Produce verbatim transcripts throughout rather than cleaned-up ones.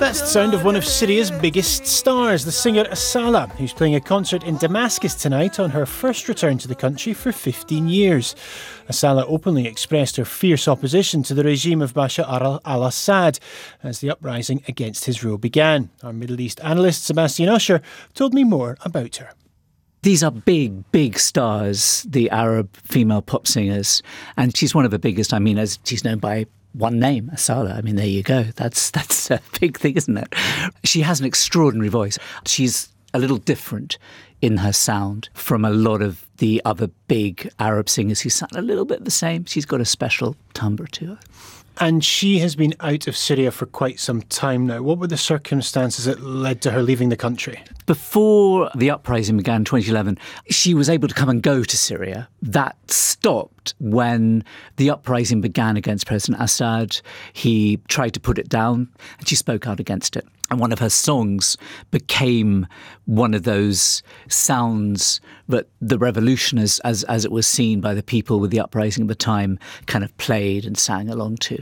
That's the sound of one of Syria's biggest stars, the singer Asala, who's playing a concert in Damascus tonight on her first return to the country for fifteen years. Asala openly expressed her fierce opposition to the regime of Bashar al-Assad as the uprising against his rule began. Our Middle East analyst Sebastian Usher told me more about her. These are big, big stars, the Arab female pop singers, and she's one of the biggest. I mean, as she's known by one name, Asala. I mean, there you go. That's that's a big thing, isn't it? She has an extraordinary voice. She's a little different in her sound from a lot of the other big Arab singers who sound a little bit the same. She's got a special timbre to her. And she has been out of Syria for quite some time now. What were the circumstances that led to her leaving the country? Before the uprising began in twenty eleven, she was able to come and go to Syria. That stopped when the uprising began against President Assad. He tried to put it down, and she spoke out against it. And one of her songs became one of those sounds that the revolution, as, as, as it was seen by the people with the uprising at the time, kind of played and sang along to.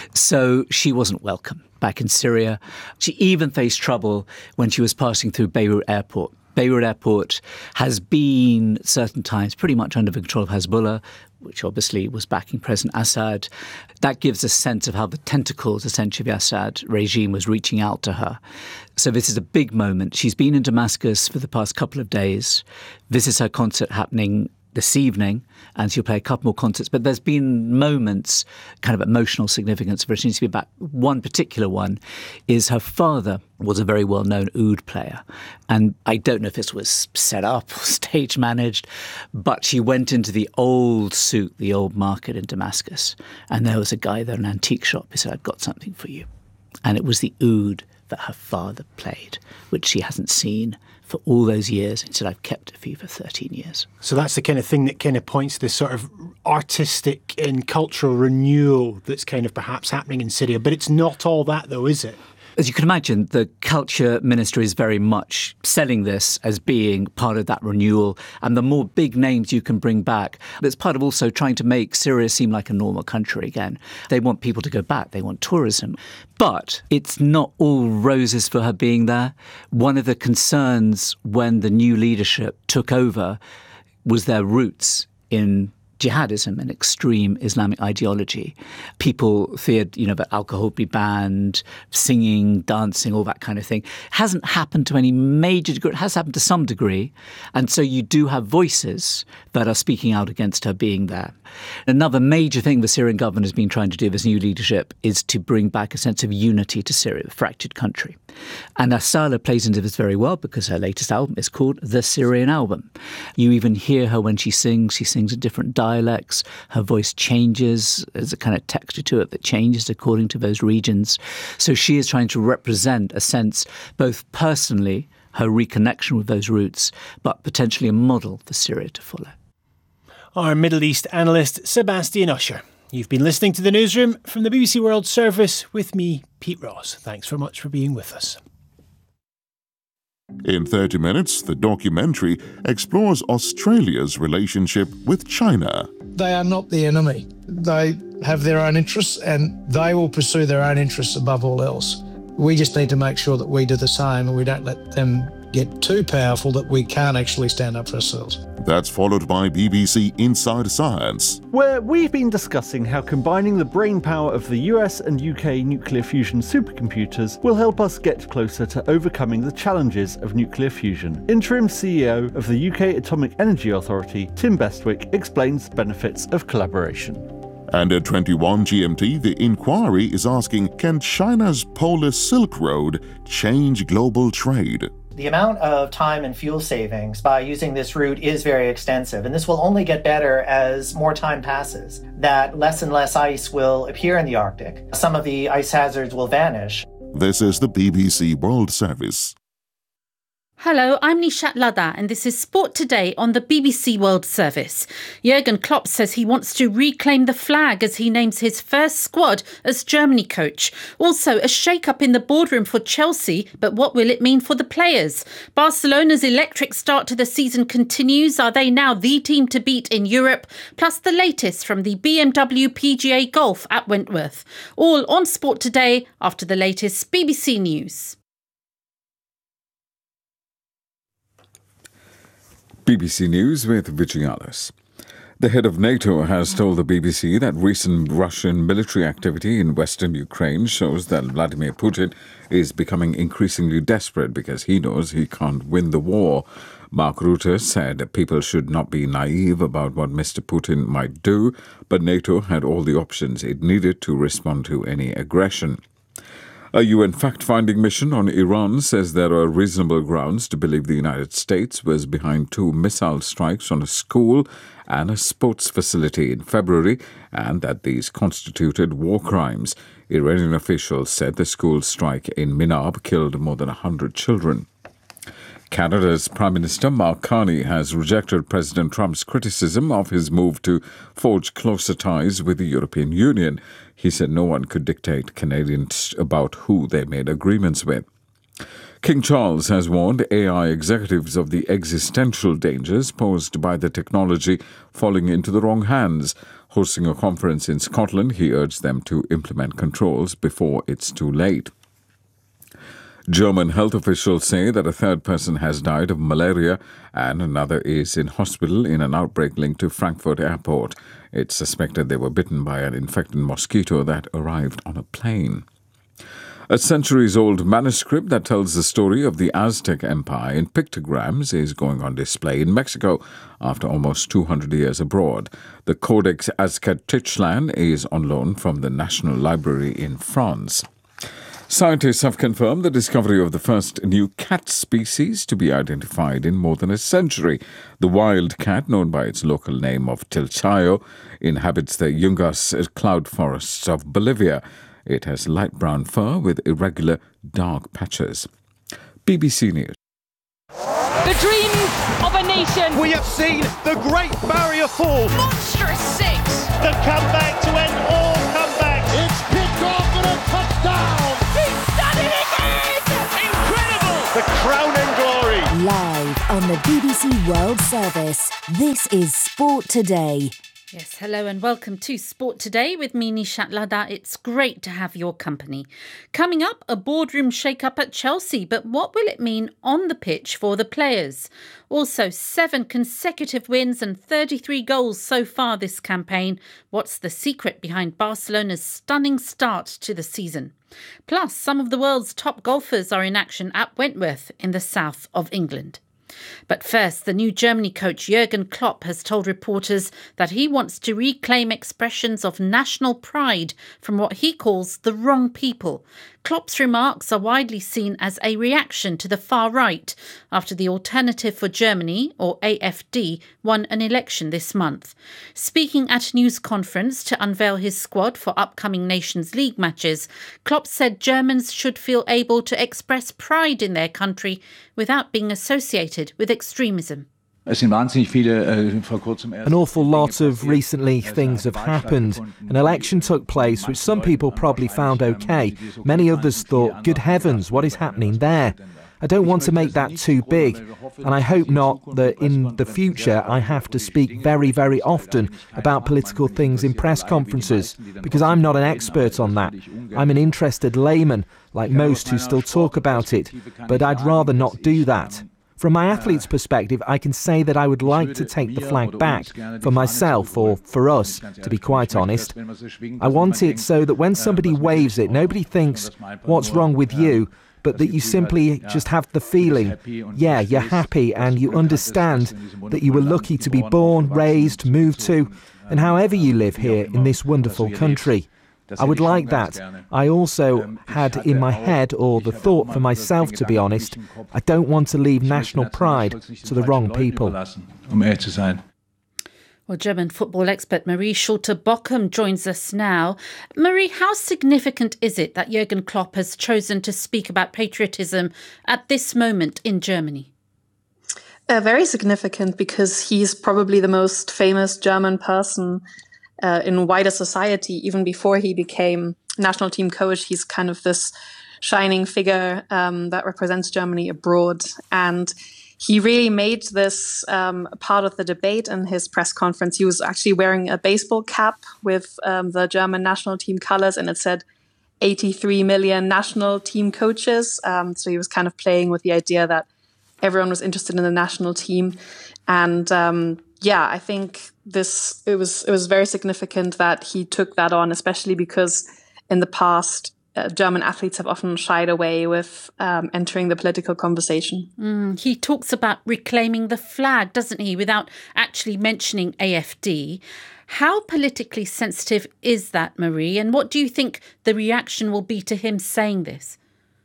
So she wasn't welcome back in Syria. She even faced trouble when she was passing through Beirut Airport. Beirut Airport has been, at certain times, pretty much under the control of Hezbollah, which obviously was backing President Assad. That gives a sense of how the tentacles, essentially, of the Assad regime was reaching out to her. So this is a big moment. She's been in Damascus for the past couple of days. This is her concert happening this evening, and she'll play a couple more concerts. But there's been moments, kind of emotional significance for her. She needs to be back. One particular one is her father was a very well-known oud player. And I don't know if this was set up or stage managed, but she went into the old souk, the old market in Damascus, and there was a guy there, an antique shop. He said, "I've got something for you." And it was the oud that her father played, which she hasn't seen for all those years. He said, "I've kept it for you for thirteen years. So that's the kind of thing that kind of points to this sort of artistic and cultural renewal that's kind of perhaps happening in Syria. But it's not all that, though, is it? As you can imagine, the culture ministry is very much selling this as being part of that renewal. And the more big names you can bring back, it's part of also trying to make Syria seem like a normal country again. They want people to go back. They want tourism. But it's not all roses for her being there. One of the concerns when the new leadership took over was their roots in jihadism and extreme Islamic ideology. People feared, you know, that alcohol would be banned, singing, dancing, all that kind of thing. Hasn't happened to any major degree. It has happened to some degree. And so you do have voices that are speaking out against her being there. Another major thing the Syrian government has been trying to do with this new leadership is to bring back a sense of unity to Syria, a fractured country. And Asala plays into this very well because her latest album is called The Syrian Album. You even hear her when she sings. She sings in different dialects. Her voice changes. There's a kind of texture to it that changes according to those regions. So she is trying to represent a sense, both personally, her reconnection with those roots, but potentially a model for Syria to follow. Our Middle East analyst, Sebastian Usher. You've been listening to The Newsroom from the B B C World Service with me, Pete Ross. Thanks very much for being with us. In thirty minutes, the documentary explores Australia's relationship with China. They are not the enemy. They have their own interests and they will pursue their own interests above all else. We just need to make sure that we do the same and we don't let them get too powerful that we can't actually stand up for ourselves. That's followed by B B C Inside Science, where we've been discussing how combining the brain power of the U S and U K nuclear fusion supercomputers will help us get closer to overcoming the challenges of nuclear fusion. Interim C E O of the U K Atomic Energy Authority, Tim Bestwick, explains the benefits of collaboration. And at twenty-one G M T, The Inquiry is asking, can China's Polar Silk Road change global trade? The amount of time and fuel savings by using this route is very extensive, and this will only get better as more time passes, that less and less ice will appear in the Arctic. Some of the ice hazards will vanish. This is the B B C World Service. Hello, I'm Nishat Ladha and this is Sport Today on the B B C World Service. Jurgen Klopp says he wants to reclaim the flag as he names his first squad as Germany coach. Also, a shake-up in the boardroom for Chelsea, but what will it mean for the players? Barcelona's electric start to the season continues. Are they now the team to beat in Europe? Plus the latest from the B M W P G A Golf at Wentworth. All on Sport Today after the latest B B C News. B B C News with Vijay Alice. The head of NATO has told the B B C that recent Russian military activity in western Ukraine shows that Vladimir Putin is becoming increasingly desperate because he knows he can't win the war. Mark Rutte said people should not be naive about what Mister Putin might do, but NATO had all the options it needed to respond to any aggression. A U N fact-finding mission on Iran says there are reasonable grounds to believe the United States was behind two missile strikes on a school and a sports facility in February, and that these constituted war crimes. Iranian officials said the school strike in Minab killed more than one hundred children. Canada's Prime Minister Mark Carney has rejected President Trump's criticism of his move to forge closer ties with the European Union. He said no one could dictate Canadians about who they made agreements with. King Charles has warned A I executives of the existential dangers posed by the technology falling into the wrong hands. Hosting a conference in Scotland, he urged them to implement controls before it's too late. German health officials say that a third person has died of malaria and another is in hospital in an outbreak linked to Frankfurt Airport. It's suspected they were bitten by an infected mosquito that arrived on a plane. A centuries-old manuscript that tells the story of the Aztec Empire in pictograms is going on display in Mexico after almost two hundred years abroad. The Codex Aztectlan is on loan from the National Library in France. Scientists have confirmed the discovery of the first new cat species to be identified in more than a century. The wild cat, known by its local name of Tilchayo, inhabits the Yungas cloud forests of Bolivia. It has light brown fur with irregular dark patches. B B C News. The dream of a nation. We have seen the Great Barrier Fall. Monstrous six. The comeback to end all comebacks. It's kicked off and a touchdown. He's done it again. Incredible. The crowning glory. Live on the B B C World Service. This is Sport Today. Yes, hello and welcome to Sport Today with me, Nishat Ladha. It's great to have your company. Coming up, a boardroom shake-up at Chelsea, but what will it mean on the pitch for the players? Also, seven consecutive wins and thirty-three goals so far this campaign. What's the secret behind Barcelona's stunning start to the season? Plus, some of the world's top golfers are in action at Wentworth in the south of England. But first, the new Germany coach Jurgen Klopp has told reporters that he wants to reclaim expressions of national pride from what he calls the wrong people. Klopp's remarks are widely seen as a reaction to the far right after the Alternative for Germany, or A F D, won an election this month. Speaking at a news conference to unveil his squad for upcoming Nations League matches, Klopp said Germans should feel able to express pride in their country without being associated with extremism. An awful lot of recently things have happened. An election took place which some people probably found okay. Many others thought, good heavens, what is happening there? I don't want to make that too big, and I hope not that in the future I have to speak very, very often about political things in press conferences, because I'm not an expert on that. I'm an interested layman, like most who still talk about it, but I'd rather not do that. From my athlete's perspective, I can say that I would like to take the flag back for myself or for us, to be quite honest. I want it so that when somebody waves it, nobody thinks, what's wrong with you? But that you simply just have the feeling, yeah, you're happy and you understand that you were lucky to be born, raised, moved to, and however you live here in this wonderful country. I would like that. I also had in my head, or the thought for myself, to be honest, I don't want to leave national pride to the wrong people. Well, German football expert Marie Schulte-Bochum joins us now. Marie, how significant is it that Jurgen Klopp has chosen to speak about patriotism at this moment in Germany? Uh, very significant, because he's probably the most famous German person uh, in wider society. Even before he became national team coach, he's kind of this shining figure um, that represents Germany abroad. And he really made this um, part of the debate in his press conference. He was actually wearing a baseball cap with um, the German national team colors, and it said eighty-three million national team coaches. Um, so he was kind of playing with the idea that everyone was interested in the national team. And um, yeah, I think this it was it was very significant that he took that on, especially because in the past, Uh, German athletes have often shied away with um, entering the political conversation. Mm, he talks about reclaiming the flag, doesn't he, without actually mentioning A F D. How politically sensitive is that, Marie? And what do you think the reaction will be to him saying this?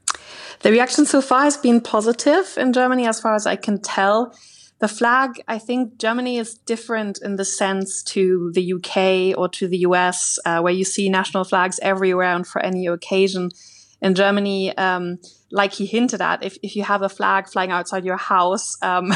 The reaction so far has been positive in Germany, as far as I can tell. The flag, I think Germany is different in the sense to the U K or to the U S, uh, where you see national flags everywhere and for any occasion. In Germany, um, like he hinted at, if, if you have a flag flying outside your house, um,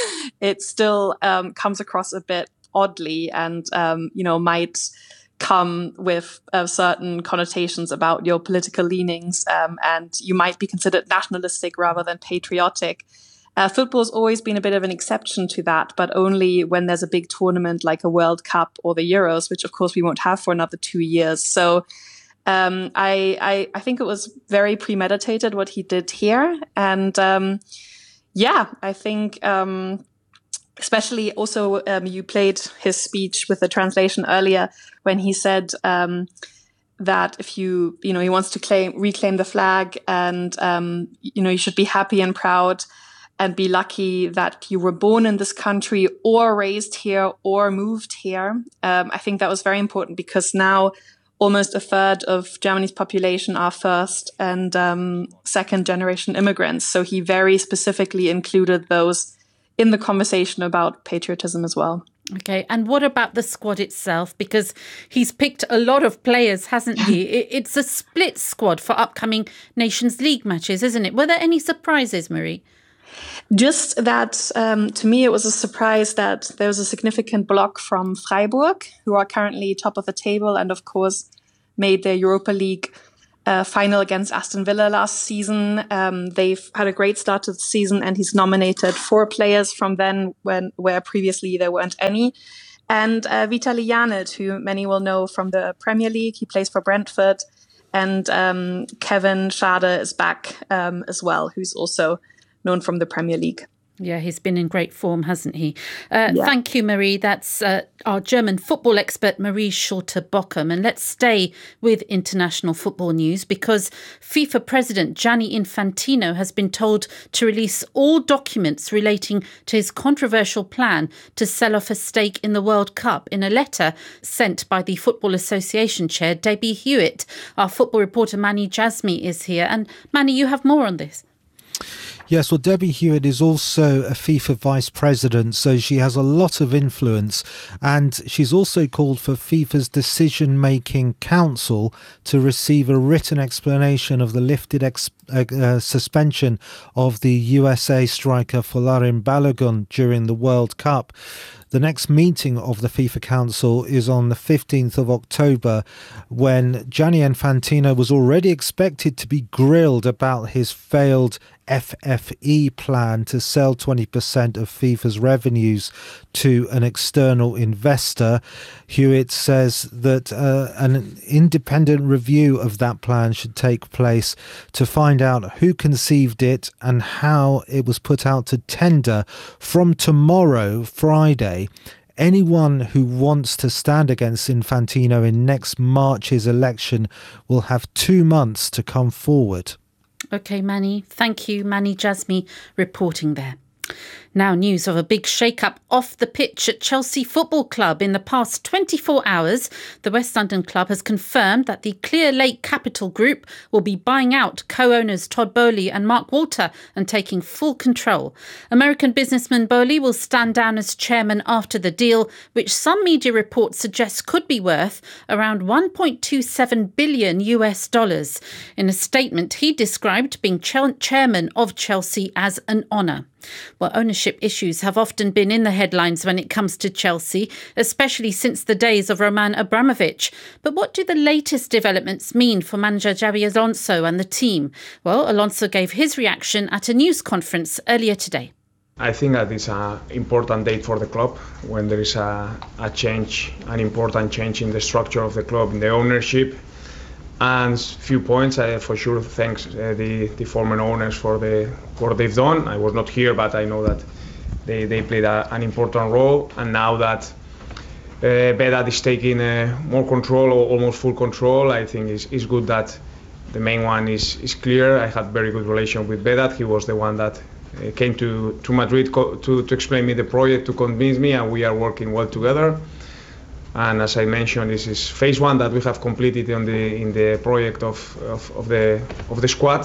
it still um, comes across a bit oddly and, um, you know, might come with uh, certain connotations about your political leanings, um, and you might be considered nationalistic rather than patriotic. Uh, football's always been a bit of an exception to that, but only when there's a big tournament like a World Cup or the Euros, which of course we won't have for another two years. So um, I, I, I think it was very premeditated what he did here. And um, yeah, I think um, especially also um, you played his speech with the translation earlier when he said um, that if you, you know, he wants to claim, reclaim the flag and, um, you know, you should be happy and proud and be lucky that you were born in this country or raised here or moved here. Um, I think that was very important because now almost a third of Germany's population are first and um, second generation immigrants. So he very specifically included those in the conversation about patriotism as well. Okay, and what about the squad itself? Because he's picked a lot of players, hasn't he? It's a split squad for upcoming Nations League matches, isn't it? Were there any surprises, Marie? Just that, um, to me, it was a surprise that there was a significant block from Freiburg, who are currently top of the table and, of course, made their Europa League uh, final against Aston Villa last season. Um, they've had a great start to the season, and he's nominated four players from then, when where previously there weren't any. And uh, Vitaly Janelt, who many will know from the Premier League, he plays for Brentford. And um, Kevin Schade is back um, as well, who's also known from the Premier League. Yeah, he's been in great form, hasn't he? Uh, yeah. Thank you, Marie. That's uh, our German football expert, Marie Schulte-Bochum. And let's stay with international football news because FIFA President Gianni Infantino has been told to release all documents relating to his controversial plan to sell off a stake in the World Cup in a letter sent by the Football Association chair, Debbie Hewitt. Our football reporter, Mani Jasmi, is here. And Mani, you have more on this. Yes, well, Debbie Hewitt is also a FIFA vice president, so she has a lot of influence. And she's also called for FIFA's decision-making council to receive a written explanation of the lifted ex- uh, uh, suspension of the U S A striker Folarin Balogun during the World Cup. The next meeting of the FIFA Council is on the fifteenth of October, when Gianni Infantino was already expected to be grilled about his failed F F E plan to sell twenty percent of FIFA's revenues to an external investor. Hewitt says that uh, an independent review of that plan should take place to find out who conceived it and how it was put out to tender from tomorrow, Friday. Anyone who wants to stand against Infantino in next March's election will have two months to come forward. OK, Mani. Thank you, Mani Jasmi, reporting there. Now news of a big shake-up off the pitch at Chelsea Football Club. In the past twenty-four hours, the West London club has confirmed that the Clear Lake Capital Group will be buying out co-owners Todd Boehly and Mark Walter and taking full control. American businessman Boehly will stand down as chairman after the deal, which some media reports suggest could be worth around one point two seven billion U S dollars. In a statement, he described being chairman of Chelsea as an honour. Well, ownership issues have often been in the headlines when it comes to Chelsea, especially since the days of Roman Abramovich. But what do the latest developments mean for manager Xabi Alonso and the team? Well, Alonso gave his reaction at a news conference earlier today. I think that it's an important date for the club when there is a, a change, an important change in the structure of the club, in the ownership. And a few points, I for sure thanks uh, the, the former owners for the what they've done. I was not here, but I know that they, they played a, an important role. And now that uh, Vedat is taking uh, more control, or almost full control, I think it's, it's good that the main one is, is clear. I had very good relation with Vedat. He was the one that uh, came to, to Madrid co- to, to explain me the project, to convince me, and we are working well together. And as I mentioned, this is phase one that we have completed on the in the project of, of, of the of the squad,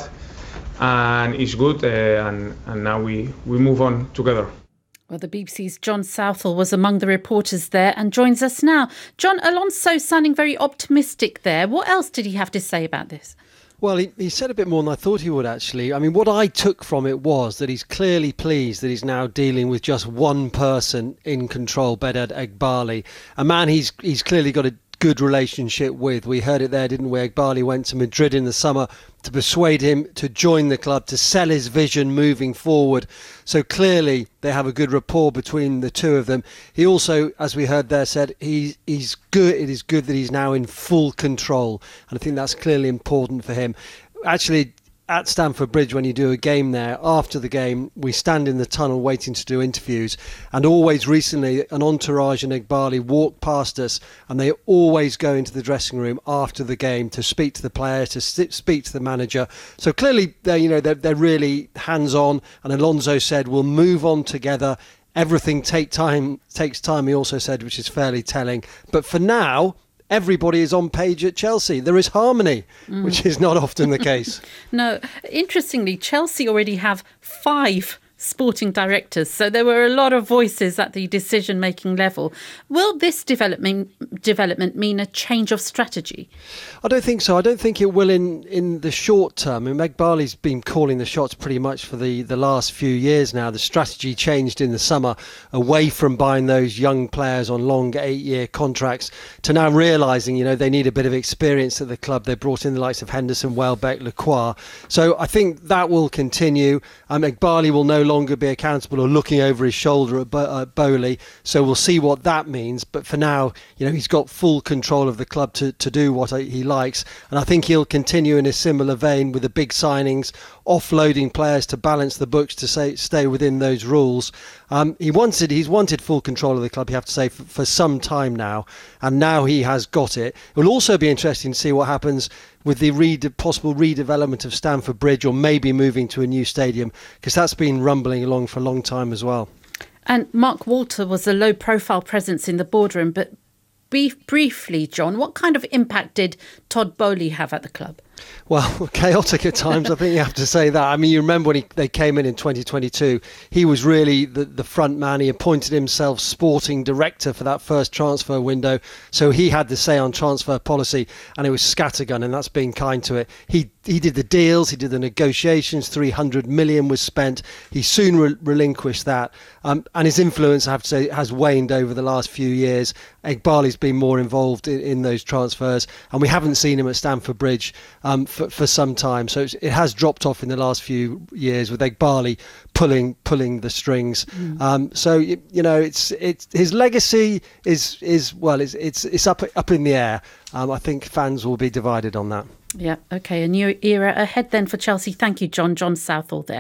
and it's good. Uh, and and now we, we move on together. Well, the B B C's John Southall was among the reporters there and joins us now. John, Alonso sounding very optimistic there. What else did he have to say about this? Well, he, he said a bit more than I thought he would, actually. I mean, what I took from it was that he's clearly pleased that he's now dealing with just one person in control, Behdad Eghbali, a man he's he's clearly got a good relationship with. We heard it there, didn't we? Eghbali went to Madrid in the summer to persuade him to join the club, to sell his vision moving forward. So clearly they have a good rapport between the two of them. He also, as we heard there, said he, he's good. It is good that he's now in full control. And I think that's clearly important for him. Actually, at Stamford Bridge, when you do a game there, after the game, we stand in the tunnel waiting to do interviews. And always recently, an entourage and Eghbali walk past us, and they always go into the dressing room after the game to speak to the player, to speak to the manager. So clearly, they're, you know, they're, they're really hands-on. And Alonso said, we'll move on together. Everything take time, takes time, he also said, which is fairly telling. But for now, everybody is on page at Chelsea. There is harmony, mm. which is not often the case. No, interestingly, Chelsea already have five sporting directors, so there were a lot of voices at the decision-making level. Will this development development mean a change of strategy? I don't think so. I don't think it will in, in the short term. I mean, Eghbali's been calling the shots pretty much for the, the last few years now. The strategy changed in the summer away from buying those young players on long eight-year contracts to now realising, you know, they need a bit of experience at the club. They brought in the likes of Henderson, Welbeck, Lacroix. So I think that will continue. Um, Eghbali will no longer longer be accountable or looking over his shoulder at Bo- uh, Boehly, so we'll see what that means. But for now, you know, he's got full control of the club to, to do what he likes, and I think he'll continue in a similar vein with the big signings, offloading players to balance the books to say, stay within those rules. Um, he wanted he's wanted full control of the club, you have to say, for, for some time now, and now he has got it. It will also be interesting to see what happens with the re- possible redevelopment of Stamford Bridge, or maybe moving to a new stadium, because that's been rumbling along for a long time as well. And Mark Walter was a low-profile presence in the boardroom, but brief, briefly, John, what kind of impact did Todd Boehly have at the club? Well, chaotic at times, I think you have to say that. I mean, you remember when he, they came in in twenty twenty-two, he was really the, the front man. He appointed himself sporting director for that first transfer window. So he had the say on transfer policy, and it was scattergun, and that's being kind to it. He he did the deals, he did the negotiations, three hundred million was spent. He soon re- relinquished that. Um, and his influence, I have to say, has waned over the last few years. Eghbali's been more involved in, in those transfers, and we haven't seen him at Stamford Bridge um, for, for some time. So it has dropped off in the last few years, with Eghbali pulling pulling the strings. Mm. Um, so you, you know, it's it's his legacy is is well, it's it's it's up up in the air. Um, I think fans will be divided on that. Yeah, OK, a new era ahead then for Chelsea. Thank you, John. John Southall there.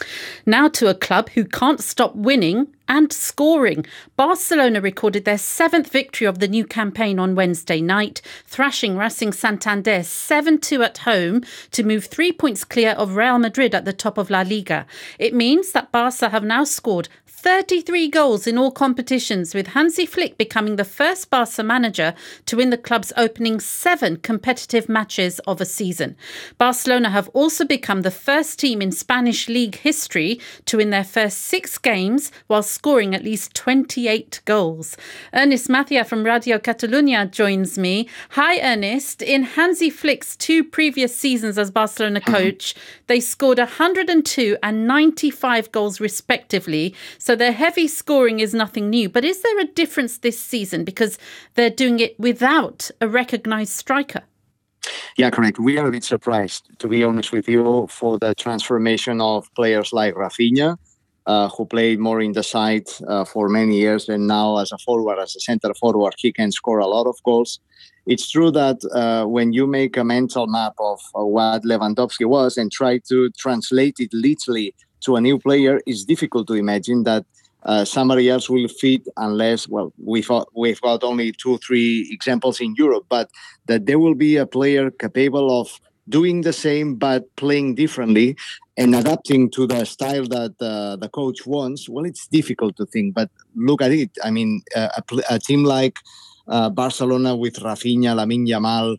Now to a club who can't stop winning and scoring. Barcelona recorded their seventh victory of the new campaign on Wednesday night, thrashing Racing Santander seven two at home to move three points clear of Real Madrid at the top of La Liga. It means that Barca have now scored thirty-three goals in all competitions, with Hansi Flick becoming the first Barca manager to win the club's opening seven competitive matches of a season. Barcelona have also become the first team in Spanish league history to win their first six games while scoring at least twenty-eight goals. Ernest Mathia from Radio Catalunya joins me. Hi, Ernest. In Hansi Flick's two previous seasons as Barcelona coach, they scored one hundred two and ninety-five goals respectively. So their heavy scoring is nothing new. But is there a difference this season because they're doing it without a recognised striker? Yeah, correct. We are a bit surprised, to be honest with you, for the transformation of players like Rafinha, uh, who played more in the side uh, for many years, and now as a forward, as a centre forward, he can score a lot of goals. It's true that uh, when you make a mental map of uh, what Lewandowski was and try to translate it literally to a new player, it's difficult to imagine that uh, somebody else will fit unless, well, we've, we've got only two, three examples in Europe, but that there will be a player capable of doing the same but playing differently and adapting to the style that uh, the coach wants. Well, it's difficult to think, but look at it. I mean, uh, a, a team like Uh, Barcelona with Rafinha, Lamine Yamal,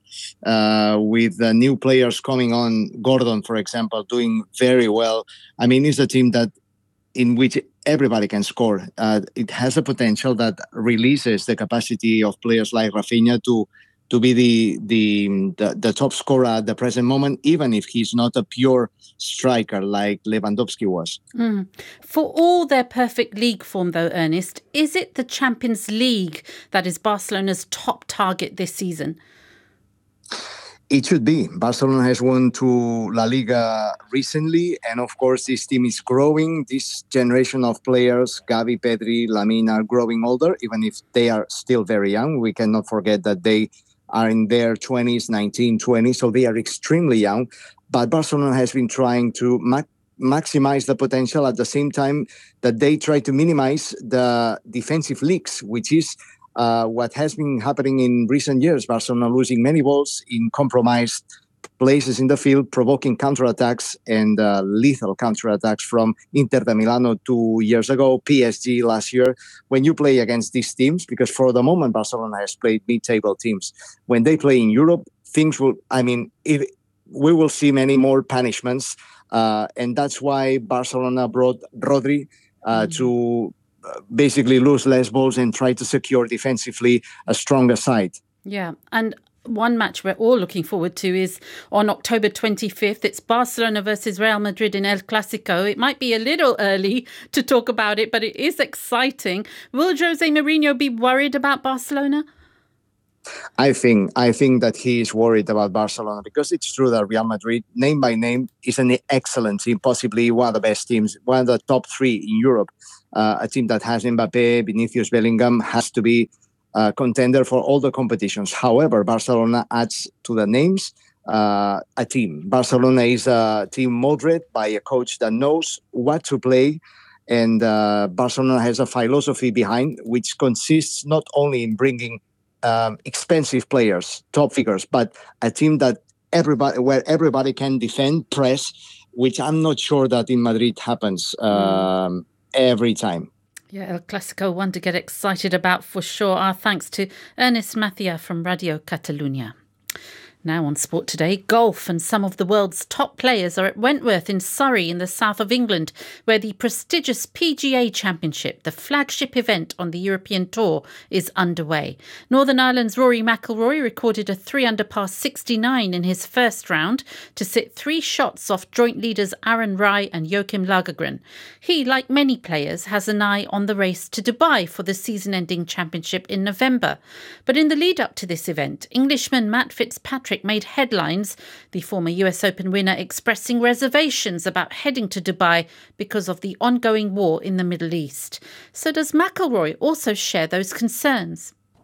uh, with uh, new players coming on, Gordon, for example, doing very well. I mean, it's a team that in which everybody can score. Uh, it has a potential that releases the capacity of players like Rafinha to to be the, the the the top scorer at the present moment, even if he's not a pure striker like Lewandowski was. Mm. For all their perfect league form, though, Ernest, is it the Champions League that is Barcelona's top target this season? It should be. Barcelona has won to La Liga recently, and of course this team is growing. This generation of players, Gavi, Pedri, Lamine, are growing older, even if they are still very young. We cannot forget that they are in their twenties, nineteen, twenty, so they are extremely young. But Barcelona has been trying to ma- maximize the potential at the same time that they try to minimize the defensive leaks, which is uh, what has been happening in recent years. Barcelona losing many balls in compromised places in the field, provoking counterattacks and uh, lethal counterattacks from Inter de Milano two years ago, P S G last year. When you play against these teams, because for the moment Barcelona has played mid-table teams, when they play in Europe, things will, I mean, if, we will see many more punishments. Uh, and that's why Barcelona brought Rodri uh, mm-hmm. to basically lose less balls and try to secure defensively a stronger side. Yeah, and one match we're all looking forward to is on October twenty-fifth. It's Barcelona versus Real Madrid in El Clasico. It might be a little early to talk about it, but it is exciting. Will Jose Mourinho be worried about Barcelona? I think I think that he is worried about Barcelona because it's true that Real Madrid, name by name, is an excellent team, possibly one of the best teams, one of the top three in Europe. Uh, a team that has Mbappé, Vinicius, Bellingham, has to be a contender for all the competitions. However, Barcelona adds to the names uh, a team. Barcelona is a team molded by a coach that knows what to play. And uh, Barcelona has a philosophy behind, which consists not only in bringing um, expensive players, top figures, but a team that everybody, where everybody can defend, press, which I'm not sure that in Madrid happens um, every time. Yeah, El Clasico, one to get excited about for sure. Our thanks to Ernest Mathia from Radio Catalunya. Now on Sport Today, golf, and some of the world's top players are at Wentworth in Surrey in the south of England, where the prestigious P G A Championship, the flagship event on the European Tour, is underway. Northern Ireland's Rory McIlroy recorded a three under par sixty-nine in his first round to sit three shots off joint leaders Aaron Rai and Joachim Lagergren. He, like many players, has an eye on the race to Dubai for the season-ending championship in November. But in the lead-up to this event, Englishman Matt Fitzpatrick made headlines, the former U S Open winner expressing reservations about heading to Dubai because of the ongoing war in the Middle East. So does McIlroy also share those concerns?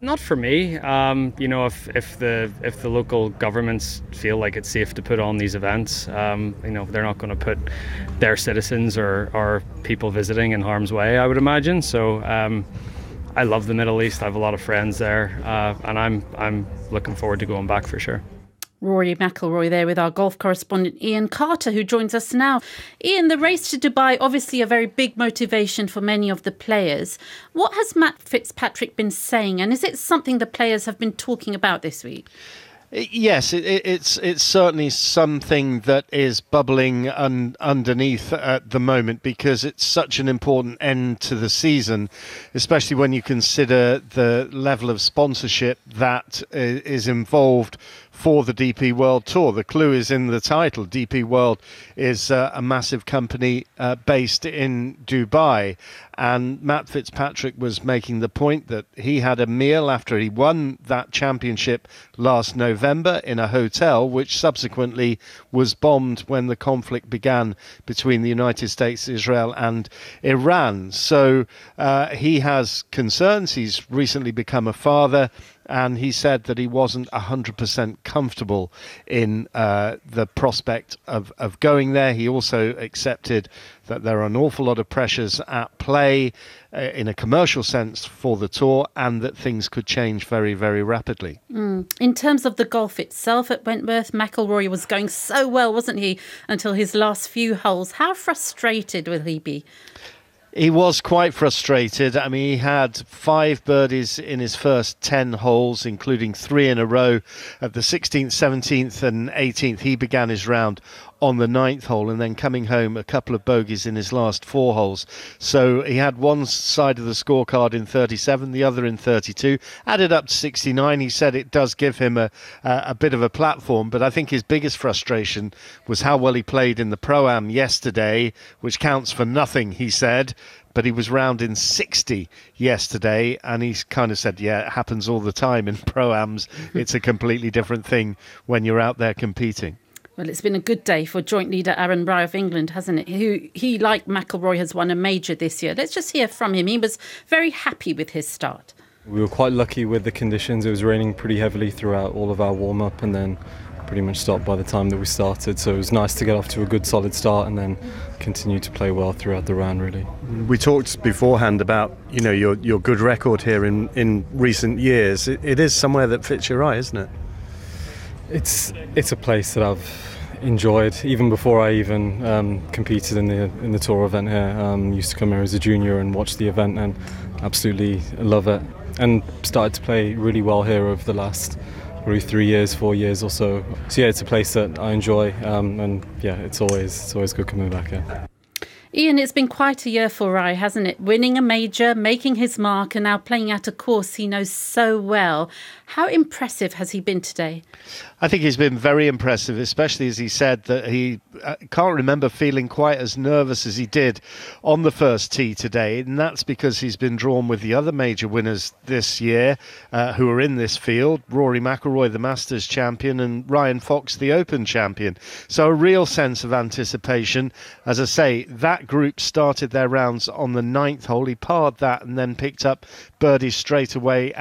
Not for me. Um, you know, if, if the if the local governments feel like it's safe to put on these events, um, you know, they're not going to put their citizens or, or people visiting in harm's way, I would imagine. So um, I love the Middle East. I have a lot of friends there, uh, and I'm I'm looking forward to going back for sure. Rory McIlroy there with our golf correspondent Ian Carter, who joins us now. Ian, the race to Dubai, obviously a very big motivation for many of the players. What has Matt Fitzpatrick been saying, and is it something the players have been talking about this week? Yes, it, it's it's certainly something that is bubbling un, underneath at the moment, because it's such an important end to the season, especially when you consider the level of sponsorship that is involved for the D P World Tour. The clue is in the title. D P World is uh, a massive company uh, based in Dubai, and Matt Fitzpatrick was making the point that he had a meal after he won that championship last November in a hotel, which subsequently was bombed when the conflict began between the United States, Israel and Iran. So uh, he has concerns. He's recently become a father, and he said that he wasn't one hundred percent comfortable in uh, the prospect of, of going there. He also accepted that there are an awful lot of pressures at play uh, in a commercial sense for the tour, and that things could change very, very rapidly. Mm. In terms of the golf itself at Wentworth, McIlroy was going so well, wasn't he, until his last few holes. How frustrated will he be? He was quite frustrated. I mean, he had five birdies in his first ten holes, including three in a row at the sixteenth, seventeenth and eighteenth. He began his round on the ninth hole, and then coming home a couple of bogeys in his last four holes. So he had one side of the scorecard in thirty-seven, the other in thirty-two, added up to sixty-nine. He said it does give him a, a, a bit of a platform, but I think his biggest frustration was how well he played in the Pro-Am yesterday, which counts for nothing, he said. But he was round in sixty yesterday, and he's kind of said, yeah, it happens all the time in Pro-Ams. It's a completely different thing when you're out there competing. Well, it's been a good day for joint leader Aaron Bry of England, hasn't it? Who he, like McIlroy, has won a major this year. Let's just hear from him. He was very happy with his start. We were quite lucky with the conditions. It was raining pretty heavily throughout all of our warm-up, and then pretty much stopped by the time that we started. So it was nice to get off to a good solid start and then continue to play well throughout the round, really. We talked beforehand about, you know, your your good record here in, in recent years. It, it is somewhere that fits your eye, isn't it? It's it's a place that I've enjoyed even before I even um, competed in the in the tour event here. Um, used to come here as a junior and watch the event and absolutely love it. And started to play really well here over the last probably three years, four years or so. So yeah, it's a place that I enjoy, um, and yeah, it's always it's always good coming back here. Ian, it's been quite a year for Rai, hasn't it? Winning a major, making his mark, and now playing at a course he knows so well. How impressive has he been today? I think he's been very impressive, especially as he said that he uh, can't remember feeling quite as nervous as he did on the first tee today, and that's because he's been drawn with the other major winners this year uh, who are in this field: Rory McIlroy, the Masters champion, and Ryan Fox, the Open champion. So a real sense of anticipation. As I say, that group started their rounds on the ninth hole. He parred that and then picked up birdies straight away